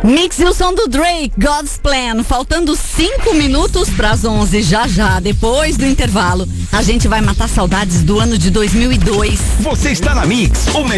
Mix e o som do Drake, God's Plan. Faltando 5 minutos para as 11. Já, depois do intervalo, a gente vai matar saudades do ano de 2002. Você está na Mix, o